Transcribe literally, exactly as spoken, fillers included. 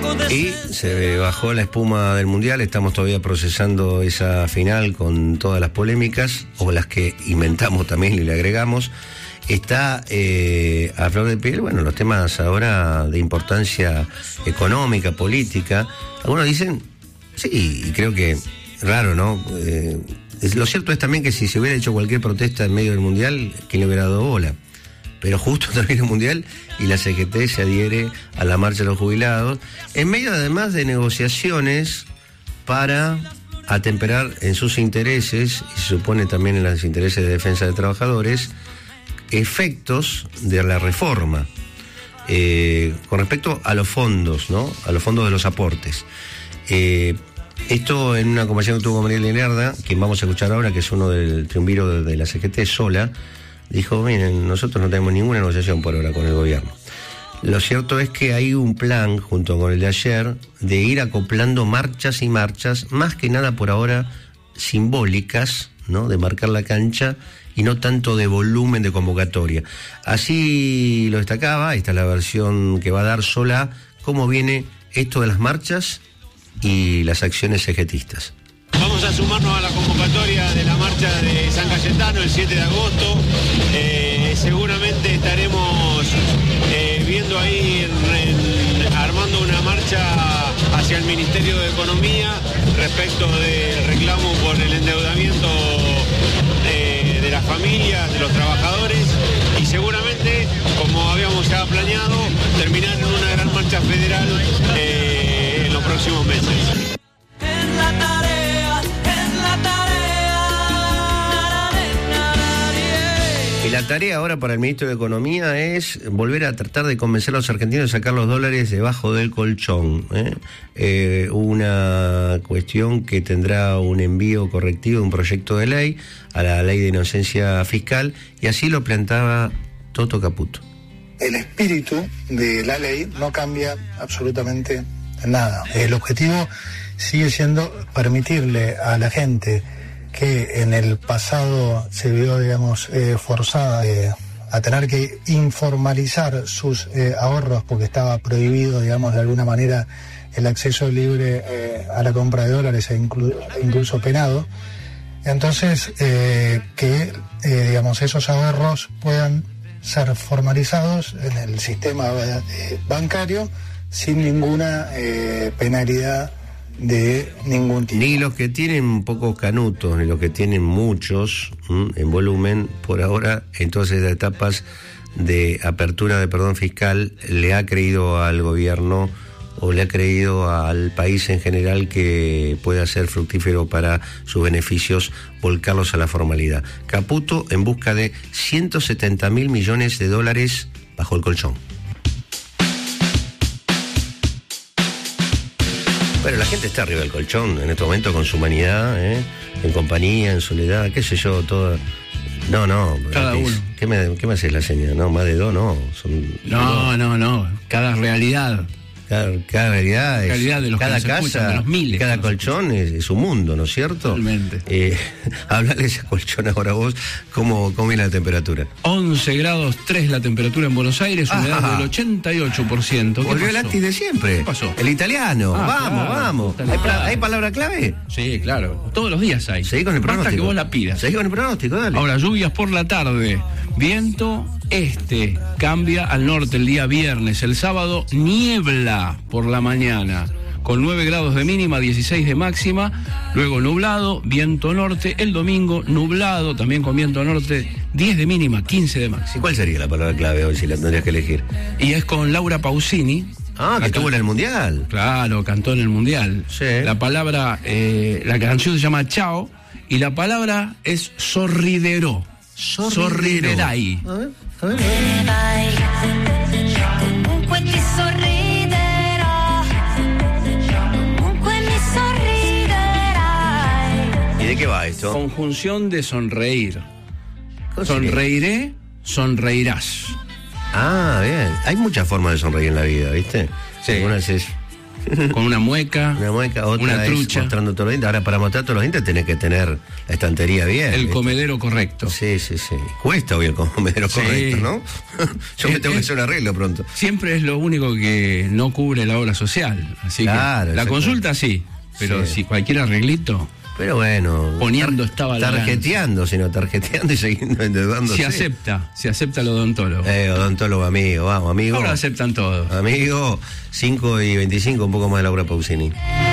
Y se bajó la espuma del Mundial, estamos todavía procesando esa final con todas las polémicas, o las que inventamos también y le agregamos. Está eh, a flor de piel, bueno, los temas ahora de importancia económica, política. Algunos dicen, sí, y creo que raro, ¿no? Eh, lo cierto es también que si se hubiera hecho cualquier protesta en medio del Mundial, ¿quién le hubiera dado bola? Pero justo termina el Mundial y la C G T se adhiere a la marcha de los jubilados, en medio además de negociaciones para atemperar en sus intereses, y se supone también en los intereses de defensa de trabajadores, efectos de la reforma eh, con respecto a los fondos, ¿no? A los fondos de los aportes. Eh, esto en una conversación que tuvo con María Liliarda, quien vamos a escuchar ahora, que es uno del triunviro de, de la C G T sola, dijo, miren, nosotros no tenemos ninguna negociación por ahora con el gobierno. Lo cierto es que hay un plan, junto con el de ayer, de ir acoplando marchas y marchas, más que nada por ahora simbólicas, ¿no? De marcar la cancha y no tanto de volumen de convocatoria. Así lo destacaba, esta es la versión que va a dar sola, cómo viene esto de las marchas y las acciones cegetistas. Vamos a sumarnos a la convocatoria de la marcha de San Cayetano el siete de agosto. Eh, seguramente estaremos eh, viendo ahí, en, en, armando una marcha hacia el Ministerio de Economía respecto del reclamo por el endeudamiento de, de las familias, de los trabajadores, y seguramente, como habíamos ya planeado, terminar en una gran marcha federal eh, en los próximos meses. En la tarea, en la tarea. Y la tarea ahora para el ministro de Economía es volver a tratar de convencer a los argentinos de sacar los dólares debajo del colchón. ¿eh? Eh, una cuestión que tendrá un envío correctivo de un proyecto de ley a la ley de inocencia fiscal, y así lo planteaba Toto Caputo. El espíritu de la ley no cambia absolutamente nada. El objetivo sigue siendo permitirle a la gente que en el pasado se vio, digamos, eh, forzada eh, a tener que informalizar sus eh, ahorros porque estaba prohibido, digamos, de alguna manera el acceso libre eh, a la compra de dólares e inclu- incluso penado. Entonces, eh, que, eh, digamos, esos ahorros puedan ser formalizados en el sistema eh, bancario sin ninguna eh, penalidad de ningún tipo. Ni los que tienen pocos canutos, ni los que tienen muchos ¿m? en volumen, por ahora, en todas estas etapas de apertura de perdón fiscal, le ha creído al gobierno o le ha creído al país en general que pueda ser fructífero para sus beneficios volcarlos a la formalidad. Caputo en busca de ciento setenta mil millones de dólares bajo el colchón. Bueno, la gente está arriba del colchón en este momento con su humanidad, ¿eh? En compañía, en soledad, qué sé yo, todo. No, no. Cada ¿qué, uno. ¿Qué me, qué me haces la señal? No, más de dos, no. Son, No, no, no. Cada realidad. Cada, cada realidad, es, Realidad de los cada que nos casa, escuchan, de los miles cada que nos colchón es, es un mundo, ¿no es cierto? Totalmente. Eh, Hablale de ese colchón ahora vos, ¿cómo, cómo viene la temperatura? once grados tres la temperatura en Buenos Aires, humedad Ajá. del ochenta y ocho por ciento. ¿Qué Volvió el pasó? actis de siempre. ¿Qué pasó? El italiano. Ah, vamos, claro, vamos. está ¿Hay, claro. pra- ¿Hay palabra clave? Sí, claro. Todos los días hay. Seguí con el Basta pronóstico. que vos la pidas. Seguí con el pronóstico, dale. Ahora, lluvias por la tarde. Viento este. Cambia al norte el día viernes. El sábado, niebla por la mañana. Con nueve grados de mínima, dieciséis de máxima. Luego nublado, viento norte. El domingo, nublado, también con viento norte. diez de mínima, quince de máxima. ¿Cuál sería la palabra clave hoy si la tendrías que elegir? Y es con Laura Pausini. Ah, que La estuvo can- en el Mundial. Claro, cantó en el Mundial. Sí. La palabra, eh, la canción se llama Chao y la palabra es sorridero. Sorriderai. A ver, a ver. Vai, comunque ti sorriderò, comunque mi sorriderai. ¿Y de qué va esto? Conjunción de sonreír. ¿Cómo sería? Sonreiré, sonreirás. Ah, bien. Hay muchas formas de sonreír en la vida, ¿viste? Sí. Algunas es con una mueca, Una mueca, otra una es trucha, mostrando todos los dientes. Ahora, para mostrar todos los dientes tenés que tener la estantería bien. el ¿viste? comedero correcto. Sí, sí, sí. Cuesta hoy el comedero Sí. correcto, ¿no? Yo me Eh, tengo que eh, hacer un arreglo pronto. Siempre es lo único que no cubre la obra social. Así Claro, que la exacto. consulta sí, pero Sí. si cualquier arreglito Pero bueno. Poniendo tar- esta balanza. Tarjeteando, sino tarjeteando y siguiendo endeudándose. se acepta, se acepta el odontólogo. Eh, odontólogo amigo, vamos, amigo. Ahora aceptan todo. Amigo, cinco y veinticinco, un poco más de Laura Pausini.